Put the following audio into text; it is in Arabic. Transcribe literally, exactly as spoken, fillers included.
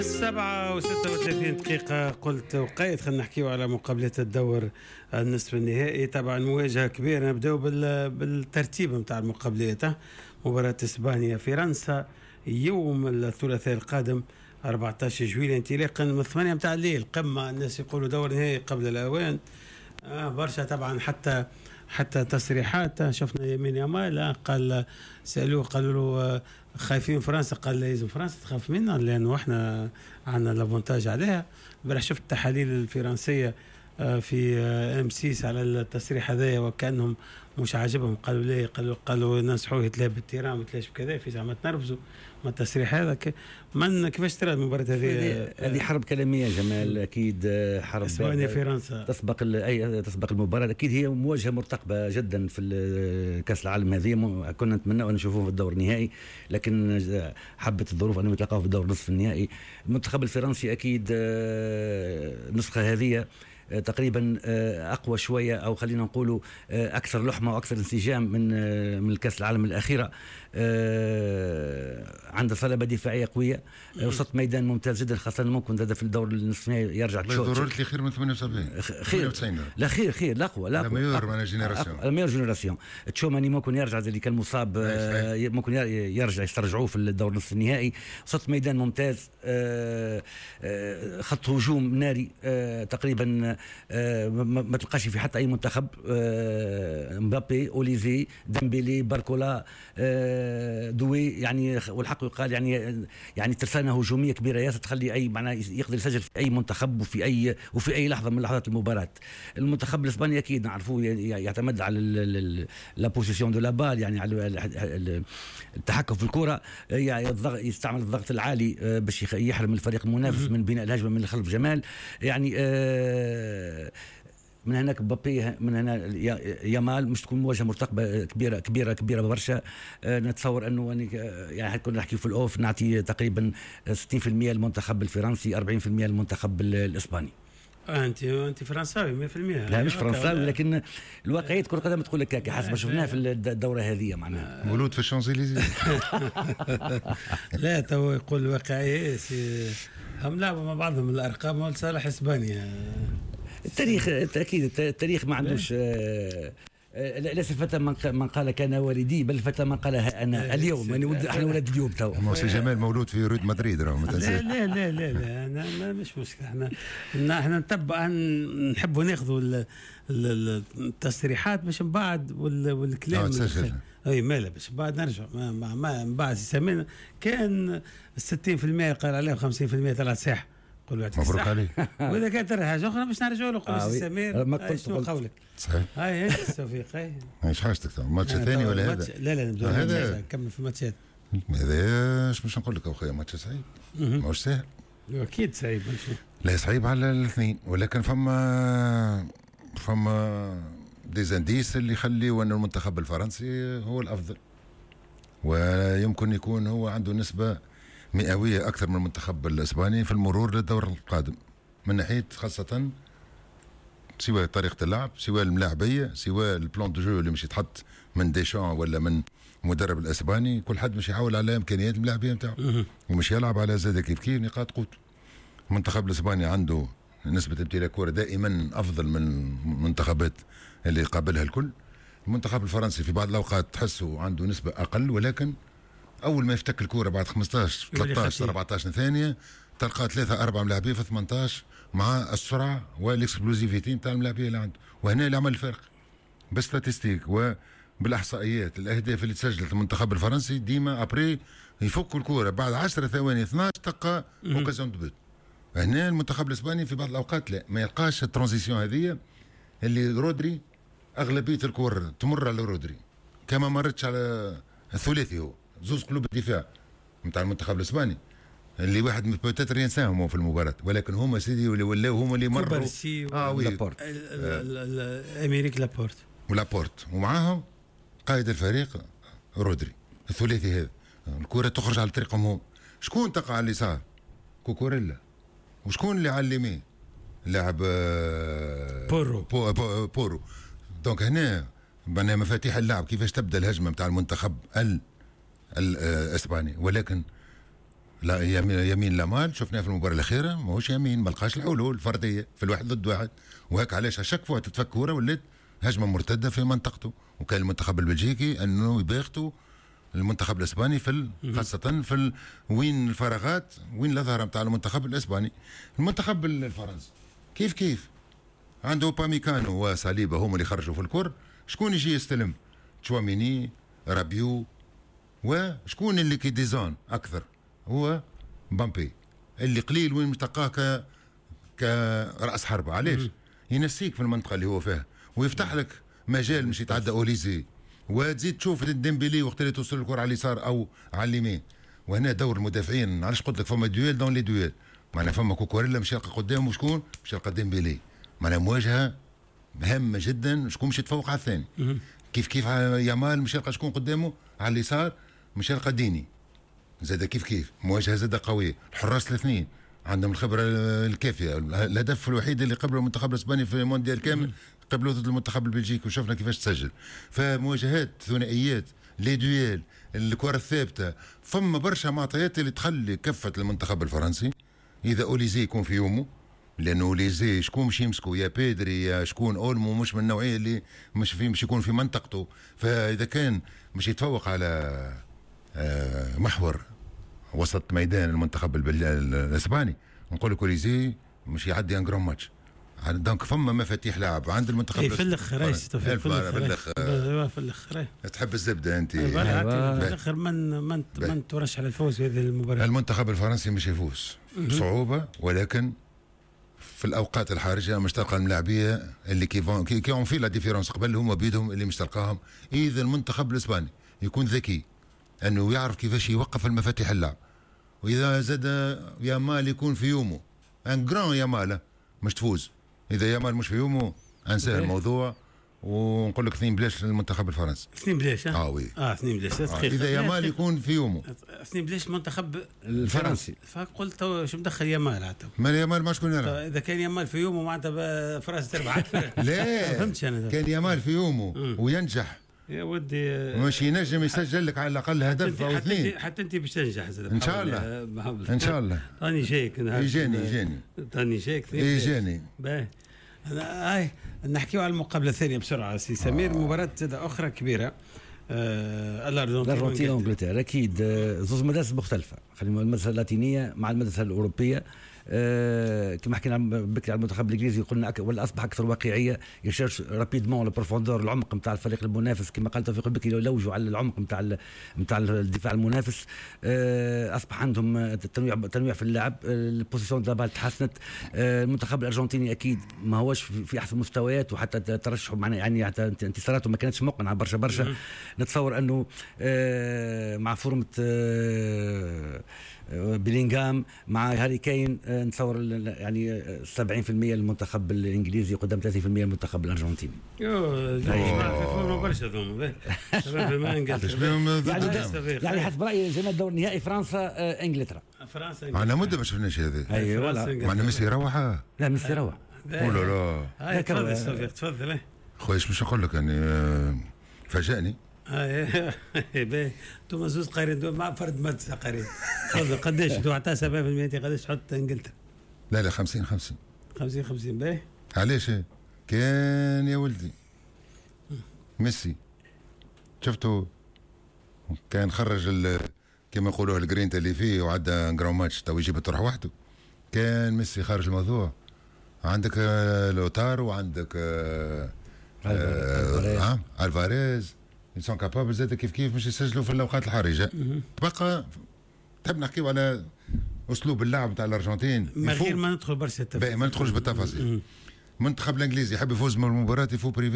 السبعة وستة وثلاثين دقيقة قلت وقيت. خلينا نحكيو على مقابلة الدور النصف النهائي. طبعا مواجهة كبيرة. نبداو بالترتيب متاع المقابلات. مباراة اسبانيا فرنسا يوم الثلاثاء القادم أربعة عشر جويلية انطلاقا من الثمانية متاع الليل. قمة الناس يقولوا دور نهائي قبل الأوان. آه برشا طبعا حتى حتى تصريحات. شفنا يمين يامال قال سألوه قالوا له خايفين فرنسا، قال لازم فرنسا تخاف منا لأنه احنا عندنا لافونتاج عليها. امبارح شفت التحاليل الفرنسية في ام سيس على التصريح هذايا وكانهم مش عاجبهم. قالوا ليه؟ قالوا قالوا ننصحوه يتلعب بالتيران ما يتلاش بكذا في زعما تنرفزوا ما التصريح هذا. من كيفاش ترى المباراه هذه؟ هذه حرب كلاميه جمال. اكيد حرب اسبانيا فرنسا تسبق اي تسبق المباراه. اكيد هي مواجهه مرتقبه جدا في كاس العالم. هذه كنا نتمنى ان نشوفوه في الدور النهائي، لكن حبت الظروف انهم يتلاقوا في الدور نصف النهائي. المنتخب الفرنسي اكيد النسخه هذه تقريبا اقوى شويه، او خلينا نقولوا اكثر لحمه واكثر انسجام من من الكاس العالم الاخيره. عنده صلابه دفاعيه قويه، وسط ميدان ممتاز جدا، خاصه ممكن هذا في الدور النصف النهائي يرجع تشوت. ضروري لي خير من ثمانية وسبعين خير لا خير خير الاقوى لا ميور من جينيراسيون الميور جينيراسيون. تشوماني ممكن يرجع زي اللي كان مصاب، ممكن يرجع يسترجعوه في الدور النصف النهائي. وسط ميدان ممتاز، خط هجوم ناري تقريبا ما تلقاش في حتى اي منتخب. مبابي، اوليزي، ديمبيلي، باركولا، دوي، يعني والحق يقال يعني يعني ترسانه هجوميه كبيره ياسر تخلي اي معناه يقدر يسجل في اي منتخب وفي اي وفي اي لحظه من لحظات المباراه. المنتخب الاسباني اكيد نعرفوه يعتمد على لا بوزيسيون دو لا بال، يعني على التحكم في الكره، يستعمل الضغط العالي باش يحرم الفريق المنافس من بناء الهجمه من الخلف. جمال يعني من هناك مبابي، من هنا يامال، مش تكون مواجهه مرتقبه كبيره كبيره كبيره برشا. أه نتصور انه يعني كنا نحكي في الاوف نعطي تقريبا ستين بالمئة للمنتخب الفرنسي، أربعين بالمئة للمنتخب الاسباني. آه انت انت فرنساوي مية بالمئة. لا مش فرنساوي، لكن الواقعيه كره القدم تقول لك هكا حسب ما شفناها في الدوره هذه معناها. مولود في الشانزليزيه. لا تو يقول الواقعيه هم لعبوا مع بعضهم الارقام لصالح اسبانيا. التاريخ اكيد التاريخ ما عندوش ليس الفتى من قال كان والدي، بل الفتى من قالها انا اليوم. يعني احنا ولاد اليوم تو. موسى جمال مولود في رود مدريد راهو. لا لا لا لا لا أنا مش مشكله. احنا احنا نتبع نحبوا ناخذوا التصريحات باش من بعد والكلام اي ماله باش بعد نرجع ما من بعد يسمينا كان ستين بالمئة قال عليه خمسين بالمئة طلعت ساحه. مبروك عليك. واذا كانت حاجه اخرى باش نرجعوا له. قول سمير ما قلت شنو قولك؟ صحيح. هاي هي توفيق. هاي ايش حاجتك الماتش الثاني ولا هذا؟ لا لا نبداو هذا نكمل في الماتشات. هذا ايش باش نقول لك اخويا؟ ماتش صعيب ماهوش سهل. اكيد صعيب. لا صعيب على الاثنين، ولكن فما فما ديزانديس اللي يخليوا ان المنتخب الفرنسي هو الافضل، ويمكن يكون هو عنده نسبه مئوية أكثر من المنتخب الإسباني في المرور للدور القادم، من ناحية خاصة سواء طريقة اللعب، سواء الملاعبية، سواء البلان دو جو اللي مش يتحط من ديشان ولا من مدرب الإسباني. كل حد مش يحاول على إمكانيات الملاعبية نتاعو ومش يلعب على زاد كيف كيف نقاط قوت. المنتخب الإسباني عنده نسبة امتلاك كرة دائما أفضل من المنتخبات اللي قابلها الكل. المنتخب الفرنسي في بعض الأوقات تحسه عنده نسبة أقل، ولكن اول ما يفتك الكوره بعد خمسطاش ثلاثطاش أربعطاش ثانيه تلقى ثلاثه اربعه ملاعبين في ثمنطاش مع السرعه والاكسبلوزيفيتي نتاع الملاعبين اللي عنده، وهنا اللي عمل الفرق بالستاتستيك وبالاحصائيات. الاهداف اللي تسجلت المنتخب الفرنسي ديما ابري يفكوا الكوره بعد عشر ثواني اثناش تلقى اوكازيون دو بوت. هنا المنتخب الاسباني في بعض الاوقات لا ما يلقاش الترانزيسيون هذه اللي رودري اغلبيه الكور تمر على رودري كما مرتش على الثلاثي هو زوز قلوب الدفاع نتاع المنتخب الاسباني اللي واحد بوتيتر ينساهم في المباراه، ولكن هما سيدي اللي ولاو هما اللي مروا اه وي لابورت امريك لابورت ولابورت ومعاهم قائد الفريق رودري. الثلاثي هذا الكره تخرج على طريقهم هم. شكون تقع على اليسار؟ كوكوريلا. وشكون اللي على اليمين؟ لاعب بورو بو بو بورو. دونك هنا بنا مفاتيح اللعب كيفاش تبدا الهجمه نتاع المنتخب الاسباني، ولكن لا يمين, يمين لامال شفناه في المباراه الاخيره ماهوش يمين، ما لقاش الحلول الفرديه في الواحد ضد واحد، وهيك علاش هشك وقت تتفك كوره ولات هجمه مرتده في منطقته. وكان المنتخب البلجيكي انه يباغتوا المنتخب الاسباني في خاصه في ال... وين الفراغات وين الظهر نتاع المنتخب الاسباني. المنتخب الفرنسي كيف كيف عنده باميكانو وصليبه هم اللي خرجوا في الكور، شكون يجي يستلم؟ تشواميني، رابيو، وشكون اللي كيديزون اكثر؟ هو بامبي اللي قليل وين تلقاه ك كراس حربه. علاش؟ ينسيك في المنطقه اللي هو فيها ويفتح لك مجال مش يتعدى اوليزي، وتزيد تشوف ديمبيلي وقت اللي توصل الكره على اليسار او على اليمين. وهنا دور المدافعين، علاش قلت لك فما دويل دون لي دويل، معناها فما كوكوريلا مش يلقى قدامه وشكون مش يلقى ديمبيلي، معناها مواجهه مهمه جدا، شكون مش يتفوق على الثاني. كيف كيف يامال مش يلقى شكون قدامه على اليسار مش يلقى ديني، زاد كيف كيف مواجهه زاد قويه. الحراس الاثنين عندهم الخبره الكافيه، الهدف الوحيد اللي قبله المنتخب الاسباني في المونديال كامل قبله ضد المنتخب البلجيكي وشفنا كيفاش تسجل. فمواجهات ثنائيات لي دويل الكره الثابته، فما برشا معطيات اللي تخلي كفه المنتخب الفرنسي اذا اوليزي يكون في يومه، لانه اوليزي شكون مش يمسكوا يا بيدري يا شكون اولمو مش من النوعيه اللي مش في مش يكون في منطقته. فاذا كان مش يتفوق على محور وسط ميدان المنتخب الاسباني نقول لك اوليزي مش يعدي ان جرام ماتش. دونك فما مفاتيح لعب عند المنتخب في الاخر في الاخر في الاخر تحب الزبده انت في الاخر من من من ترشح للفوز في هذه المباراه. المنتخب الفرنسي مش يفوز بصعوبه، ولكن في الاوقات الحرجه مش تلقى الملاعبيه اللي كيفون كي كي في لا ديفيرونس قبل هما بيدهم اللي مش تلقاهم. اذا المنتخب الاسباني يكون ذكي انه يعرف كيفاش يوقف المفاتيح اللعب، واذا زاد يامال يكون في يومه ان جران يامال مش تفوز. اذا يامال مش في يومه انسى الموضوع ونقول لك اثنين بلاش للمنتخب الفرنسي. اثنين بلاش اه وي اه اثنين بلاش آه. اذا يامال يكون في يومه اثنين بلاش المنتخب الفرنسي. فقلت شو مدخل يامال حتى ما يامال ما شكون يلعب. اذا كان يامال في يومه معناتها فرنسا تربح اكثر. لا فهمتش انا كان يامال في يومه وينجح يا ودي مش ينجم يسجل لك على الاقل هدف او اثنين. حتى انت باش تنجح ان شاء الله ان شاء الله. راني شايك يجاني يجاني راني شايك يجاني باهي. انا هاي نحكيو على المقابله الثانيه بسرعه سي سمير. آه. مباراه اخرى كبيره آه الارجنتين وانجلترا. اكيد زوز مدارس مختلفه، خلينا المدرسه اللاتينيه مع المدرسه الاوروبيه. أه كما حكينا بكري على المنتخب الانجليزي قلنا ولا اصبح اكثر واقعيه، يشيرش رابيدمون البروفوندور العمق نتاع الفريق المنافس كما قال توفيق البكري يلوجوا على العمق نتاع نتاع الدفاع المنافس. أه اصبح عندهم التنويع تنويع في اللعب، البوزيسيون دابا تحسنت. أه المنتخب الارجنتيني اكيد ما هوش في احسن مستويات، وحتى ترشحوا معنا يعني حتى انتصاراته ما كانتش مقنعه برشا برشا. نتصور انه أه مع فورمه أه بلينغهام مع هاري كين نتصور يعني سبعين بالمئة للمنتخب الانجليزي قدام ثلاثين بالمئة للمنتخب الارجنتيني. يوه في برشا ذوما يعني حسب رايي زي ما الدور النهائي فرنسا انجلترا. فرنسا انا مدة ما شفناش هذه. ايوه ولا معنا ميسي يروح. لا ميسي يروح. اوه لا لا هاي تفضل صفيق تفضل. خويا مش نقول لك يعني فاجأني. اه باهي انتم زوز قارين مع فرد مدرسه قارين. تفضل قداش انتم حتى سبعين بالمئة قداش تحط انجلترا؟ لا لا خمسين خمسين خمسين خمسين باهي. علاش كان يا ولدي ميسي شفتوا كان خرج كما يقولوا الجرينتا اللي فيه وعدى جراوند ماتش تو يجيب تروح وحده. كان ميسي خارج الموضوع. عندك لوتارو وعندك الفاريز يسون كابابل زاد كيف كيف مش يسجلوا في الاوقات الحرجه. بقى تحب نحكيو على اسلوب اللعب نتاع الارجنتين من غير ما ندخل برشا التفاصيل. ما ندخلش بالتفاصيل. المنتخب الانجليزي يحب يفوز من المباراه يفو بريفي